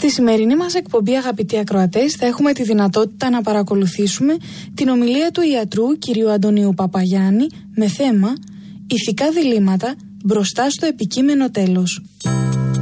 Στη σημερινή μας εκπομπή, αγαπητοί ακροατές, θα έχουμε τη δυνατότητα να παρακολουθήσουμε την ομιλία του ιατρού κ. Αντωνίου Παπαγιάννη με θέμα «Ηθικά διλήμματα μπροστά στο επικείμενο τέλος».